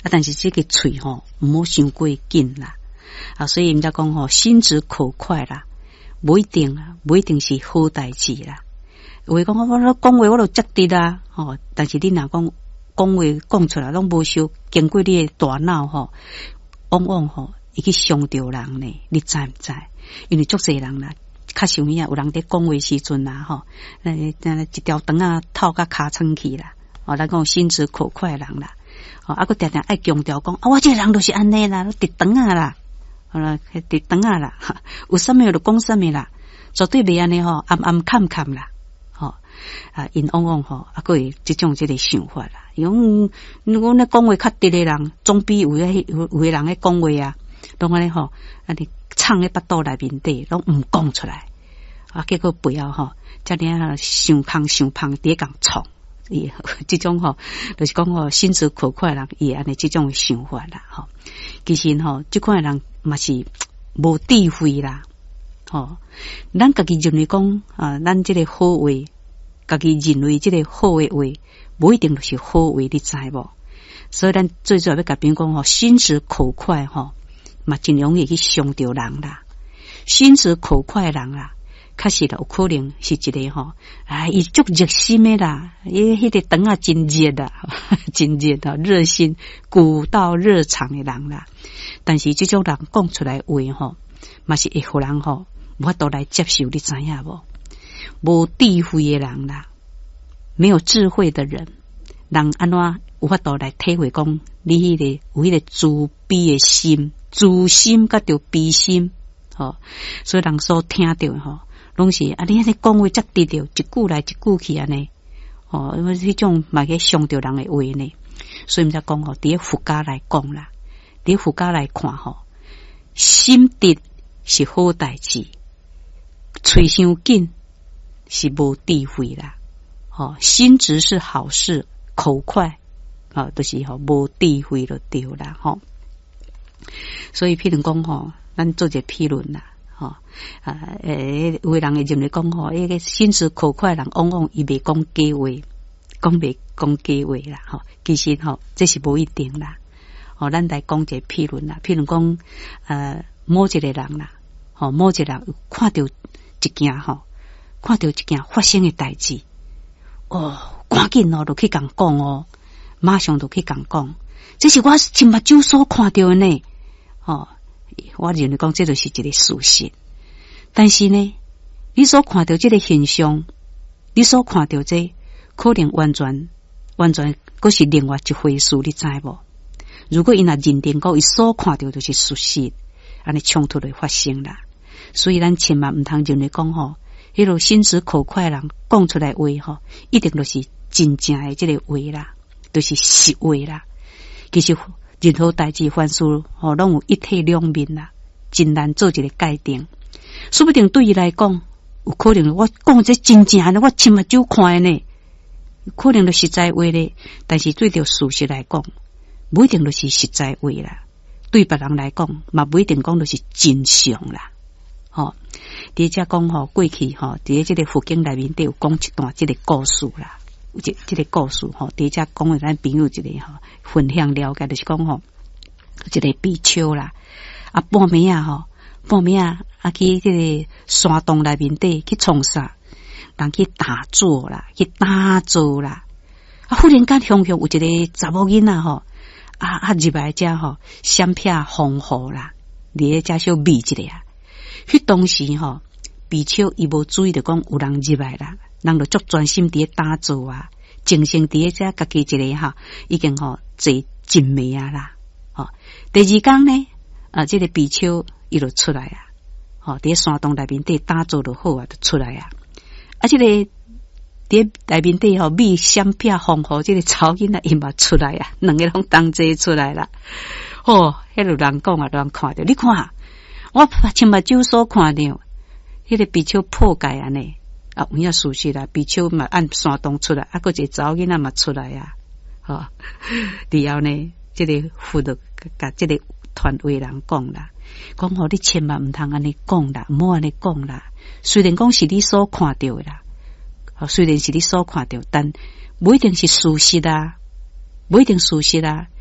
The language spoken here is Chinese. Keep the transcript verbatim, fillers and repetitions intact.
啊，但是这个嘴吼唔好伤过紧啦，啊，所以人家讲吼心直口快啦，不一定啊，不一定是好代志啦。有讲我我讲话我都接得啦，吼，但是你若讲讲话讲出来拢无受经过你的大脑吼，往往吼会去伤着人呢，你知唔知？因为足侪人啦。较像伊啊，有人伫讲话时阵啦，吼，那那一条肠啊透甲尻川去啦，哦，咱讲心直口快的人啦，哦，啊，佮定定爱强调讲，啊，我这个人就是安尼啦，直肠啊啦，好啦，直肠啊啦，有啥物就讲啥物啦，绝对袂安尼吼，暗暗看看啦，吼，啊，因往往吼，啊，佮会即种即个想法啦，用我咧讲话较直的人，总比有诶有有诶人咧讲话啊，拢安尼吼，安尼。藏喺巴肚内面底，拢唔讲出来，啊，结果不要吼，遮尔啊想胖想胖，伫共创，伊即种吼，就是讲吼心直口快人，伊安尼即种想法啦，吼，其实吼，即款人嘛是无智慧啦，吼，咱家己认为讲啊，咱即个好话，家己认为即个好诶话，无一定就是好话，你知无？所以咱最主要要甲别人讲吼，心直口快吼。嘛，真容易去伤着人啦。心直口快的人啦，确实有可能是一个吼，啊，伊足热心的啦，伊迄个肠啊真热啦，真热啊，热心、古道热肠的人啦。但是这种人讲出来话吼，嘛是会互人吼，无法度来接受，你知影无？无智慧的人啦，没有智慧的人，人安怎有法度来体会讲你迄、那个有迄个自卑的心。自心甲着悲心，吼，所以人所听到吼，拢是啊，你安尼讲话则直着一句来一句去安尼，吼，因为迄种嘛个伤着人的话呢，所以毋则讲吼，伫佛家来讲啦，伫佛家来看吼，心直是好代志，嘴伤紧是无智慧啦，吼，心直是好事，口快啊，都、就是吼无智慧就对啦，吼。所以，譬如讲吼，咱做一个批论啦，吼啊，诶，有诶人会认为讲吼，迄个心直口快人，往往伊袂讲假话，讲袂讲假话啦，吼，其实吼，这是无一定啦。吼，咱来讲一个批论啦，譬如讲，呃，某一个人啦，吼，某一个人看到一件吼，看到一件发生诶代志，哦，赶紧哦，就去共讲哦，马上就去共讲，这是我亲目睭所看到诶呢。哦，我认为讲这就是一个事实，但是呢，你所看到这个现象，你所看到这可能完全完全佫是另外一回事，你知无？如果伊若认定讲伊所看到就是事实，安尼冲突就会发生啦。所以咱千万毋通认为讲吼，迄个心直口快人讲出来话吼，一定就是真正诶这个话啦，就是实话啦。其实。任何代志凡事吼，拢有一体两面啦，真难做一个界定。说不定对伊来讲，有可能我讲这真正的，我亲目睭看的呢，可能就实在话咧。但是对着事实来讲，不一定就是实在话啦。对别人来讲，嘛不一定讲就是真相啦。吼、哦，伫遮讲吼，过去吼，伫这个佛经内面都有讲一段这个故事啦。这这个故事吼，伫遮讲给咱朋友一个吼分享了解，就是讲吼，一个比丘啦，啊半暝啊吼，半暝啊啊去这个山洞内面底去创啥，人去打坐啦，去打坐啦，啊忽然间向向有一个查某囡仔吼，啊啊入来遮吼，闪片红火啦，伫咧遮小秘一下，迄当时吼，比丘伊无注意着讲有人入来啦。人就足专心伫咧打坐啊，精神伫咧遮家己一个哈，已经吼坐真暝啊啦。吼，第二天呢，啊，这个比丘伊就出来啊，吼，伫咧山洞内面底打坐就好啊，就出来啊。啊，这个伫咧内面底吼，米闪片红火，这个草囡仔伊嘛出来啊，两个拢同齐出来啦。哦，迄个人讲啊，人看到，你看，我亲目睭所看到，迄、那个比丘破解安尼。啊，有影事实啦，比丘嘛按山洞出来，啊，个一个查某囡仔嘛出来啊，吼，然后呢，这个佛就甲这个团委人讲啦，讲吼你千万毋通安尼讲啦，毋好安尼讲啦。虽然讲是你所看到的啦，虽然是你所看到，但不一定是事实啦，不一定事实啦。